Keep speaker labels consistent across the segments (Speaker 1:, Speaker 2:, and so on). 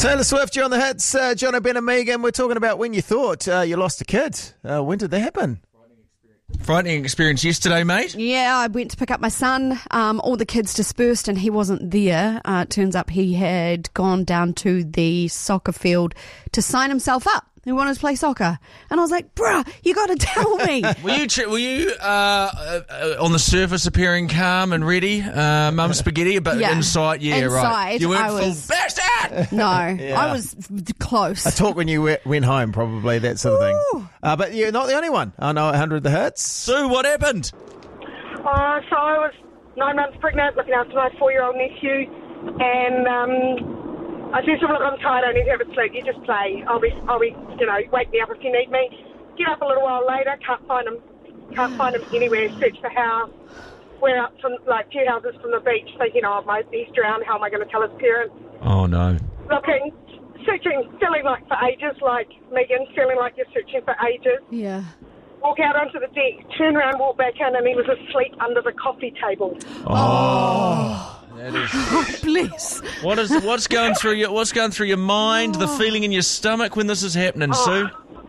Speaker 1: Taylor Swift, you're on the hits. John Ben and Megan, we're talking about when you thought you lost a kid. When did that happen?
Speaker 2: Frightening experience yesterday, mate.
Speaker 3: Yeah, I went to pick up my son. All the kids dispersed and he wasn't there. It turns up he had gone down to the soccer field to sign himself up. He wanted to play soccer. And I was like, bruh, you got to tell me.
Speaker 2: Were you on the surface appearing calm and ready, Mum Spaghetti, but inside, right. You weren't full bastard!
Speaker 3: No, I was close.
Speaker 1: I talked when you went home, probably, that sort of thing. But you're not the only one. I know 100 the hits.
Speaker 2: Sue, what happened?
Speaker 4: So I was 9 months pregnant, looking after my 4-year-old nephew, and I said to him, look, I'm tired, I need to have a sleep. You just play. I'll be, wake me up if you need me. Get up a little while later, can't find him anywhere, search the house. We're up from, a few houses from the beach, thinking, he's drowned, how am I going to tell his parents?
Speaker 2: Oh, no.
Speaker 4: Looking, searching, feeling like for ages, like Megan, feeling like you're searching for ages.
Speaker 3: Yeah.
Speaker 4: Walk out onto the deck, turn around, walk back in, and he was asleep under the coffee table.
Speaker 2: Oh. That is...
Speaker 3: Bless.
Speaker 2: What's going through your mind, the feeling in your stomach when this is happening, Sue?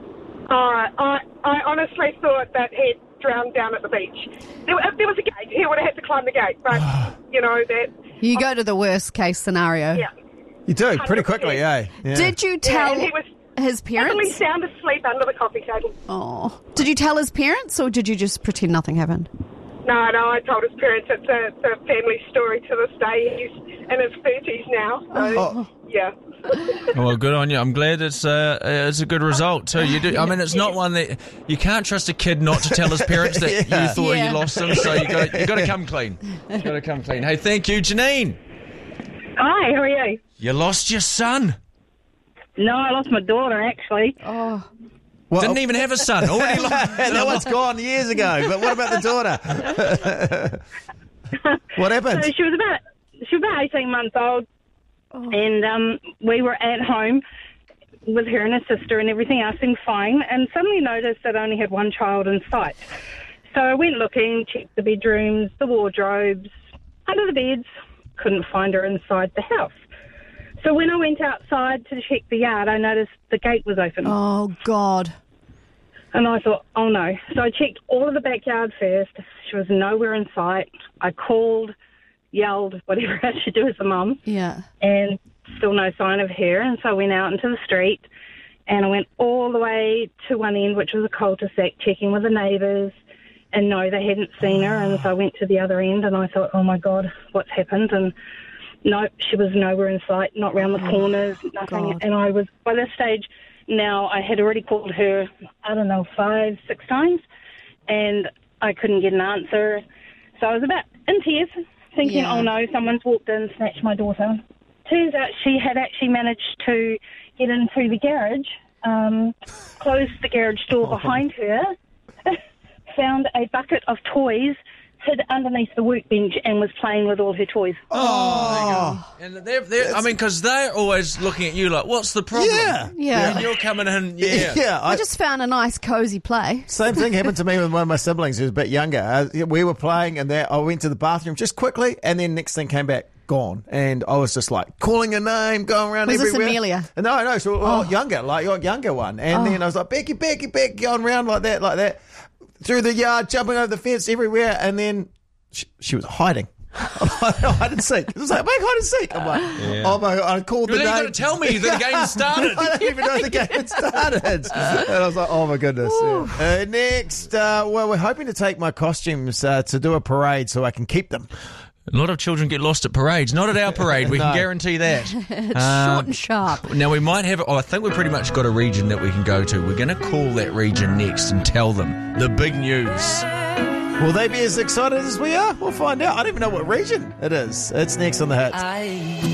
Speaker 4: I honestly thought that he'd drowned down at the beach. There was a gate. He would have had to climb the gate, but that.
Speaker 3: You go to the worst case scenario.
Speaker 4: Yeah.
Speaker 1: You do,
Speaker 4: 100%.
Speaker 1: pretty quickly, eh? Yeah.
Speaker 3: Did you tell
Speaker 4: he was
Speaker 3: his parents?
Speaker 4: sound asleep under the coffee table.
Speaker 3: Oh. Did you tell his parents or did you just pretend nothing happened?
Speaker 4: No, I told his parents. It's a family story to this day. He's in his 30s now, so yeah.
Speaker 2: Well, good on you. I'm glad it's a good result too. You do. I mean, it's not one that you can't trust a kid not to tell his parents that you thought you lost them. So you got to come clean. You got to come clean. Hey, thank you, Janine.
Speaker 5: Hi, how are you?
Speaker 2: You lost your son.
Speaker 5: No, I lost my daughter actually.
Speaker 3: Oh.
Speaker 1: Well,
Speaker 2: didn't even have a son. Already lost.
Speaker 1: That one's gone years ago. But what about the daughter? What happened?
Speaker 5: So she was about 18 months old, and we were at home with her and her sister, and everything else seemed fine. And suddenly noticed that I only had one child in sight. So I went looking, checked the bedrooms, the wardrobes, under the beds. Couldn't find her inside the house. So when I went outside to check the yard, I noticed the gate was open.
Speaker 3: Oh, God.
Speaker 5: And I thought, oh, no. So I checked all of the backyard first. She was nowhere in sight. I called, yelled, whatever else you do as a mum.
Speaker 3: Yeah.
Speaker 5: And still no sign of her. And so I went out into the street, and I went all the way to one end, which was a cul-de-sac, checking with the neighbours. And no, they hadn't seen her. And so I went to the other end, and I thought, oh, my God, what's happened? And no, she was nowhere in sight, not round the corners, nothing.
Speaker 3: God.
Speaker 5: And I was, by this stage, now I had already called her, 5, 6 times, and I couldn't get an answer. So I was about in tears, thinking, oh no, someone's walked in, snatched my daughter. Turns out she had actually managed to get into the garage, closed the garage door behind her, found a bucket of toys, hid underneath the workbench and was playing with all her toys.
Speaker 1: Oh.
Speaker 2: And because they're always looking at you like, what's the problem?
Speaker 3: Yeah.
Speaker 2: And you're coming in,
Speaker 3: I just found a nice, cosy play.
Speaker 1: Same thing happened to me with one of my siblings who was a bit younger. We were playing and I went to the bathroom just quickly and then next thing came back, gone. And I was just like calling her name, going around
Speaker 3: Was
Speaker 1: everywhere.
Speaker 3: this Amelia?
Speaker 1: No, so younger, like your younger one. And then I was like, Becky, going around like that. Through the yard, jumping over the fence everywhere, and then she was hiding. Hide and seek. It was like, make hide and seek. I'm like, oh my God, I called the name.
Speaker 2: You've got to tell me that the game started.
Speaker 1: I don't even know the game had started. And I was like, oh my goodness. Yeah. Next, we're hoping to take my costumes to do a parade so I can keep them.
Speaker 2: A lot of children get lost at parades. Not at our parade, we can guarantee that.
Speaker 3: It's short and sharp.
Speaker 2: Now, we might have... I think we've pretty much got a region that we can go to. We're going to call that region next and tell them the big news.
Speaker 1: Will they be as excited as we are? We'll find out. I don't even know what region it is. It's next on the Hits.